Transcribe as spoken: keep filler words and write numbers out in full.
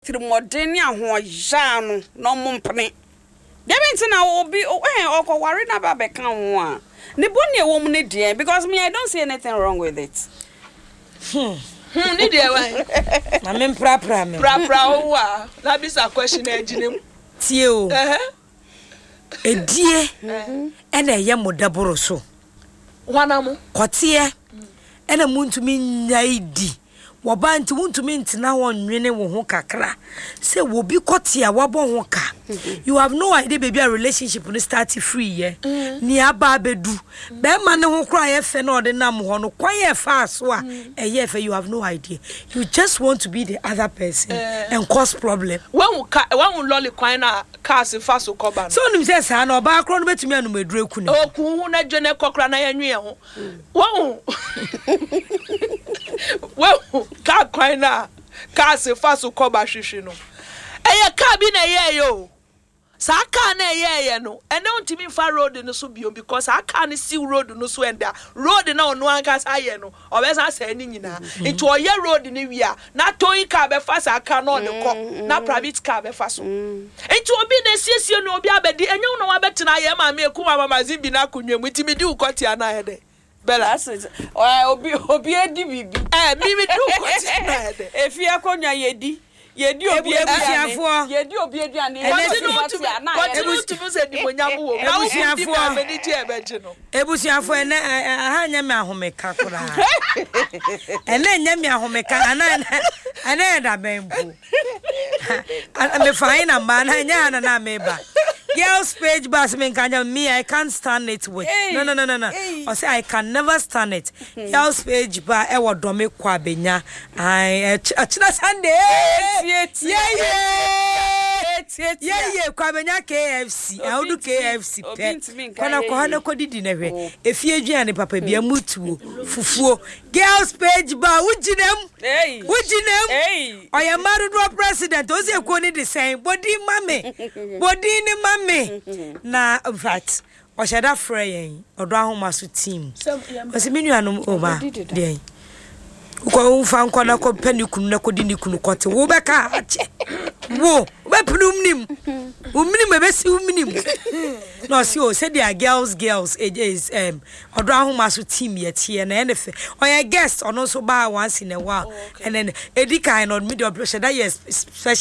through modern ahoyano no mumpene. Debenti na obi eh oko worry na ba beka ho a. Ne boni e wom ne die because me I don't see anything wrong with it. Hmm. Hmm ni die wan. Na me pra pra me. Pra pra ho a. Na bisa question e ginem. Tie o. Eh. Edie. E na ye modaboro so. Wana mo. Kotie. E na muntumi nyaidi. Woba nti wuntumi ntina wonwene wo ho kakra se wo bi kote a wabo ho ka you have no idea baby a relationship no start free ye ni aba abedu be ma ne ho kra ye fe na ode nam ho no kwaye fa so a e ye fe you have no idea you just want to be the other person and cause problem when we when we lolly kwan na cars fa so koba so nim se sa na oba akro no betumi anu medure ku ne o ku hu na dwene kokra na yanwe ho wo wo ka kwan na ka se fa so koba hwehwe no eye ka bi na ye yo sa ka na ye ye no ene untimi fa road no so bio because aka ne si road no so enda road na ono anka sa ye no obesa sa ni nyina nti o ye road ni wia na toyi ka be fa sa aka no de ko na private car be fa so nti obi na siesie no obi abedi enye no wa betina ye ma me ku mama mazimbi na kunwem ntimi di ukoti ana ye de Bella says, "Oh, obi obi edi bibi." Eh, mi mi do kwati na ede. Efi akonya yedi. Yedi obi ebusiafo. Yedi obi eduane. Kwati no to kwati no to say di monyam wo. Na wo di ba me di ti ebeje no. Ebusiafo ene aha nya me ahomeka kura. Ene nya me ahomeka ana ana da bembu. Me fine na man nya na na meba. Girls page bas me kanya me I can't stand it with. Hey, no no no no no. Hey. I say I can never stand it. Mm-hmm. Girls page ba e wo do me kwa benya. I achina Sunday. Yeah yeah. Yeah yeah kwa benya K F C. I would do K F C. Kona ko hana ko didi na hwe. Efi aduane papa bia mutuo fufuo. Girls page ba wujinem. Hey. Wujinem. Hey. Oya marudo president o se ko ni the same. Body mame. Body ni mame. Me na in fact o shada frey odo ahoma so team o se menu anum oba dey ko unfa nko na ko pani kunu na ko di ni kunu kote wo be ka ache wo be pnum nim wo minim be si wo minim no si o say they girls girls is um odo ahoma so team ye tie na ene fe o ya guest ono so ba once in a while and then edikan on media pressure that yes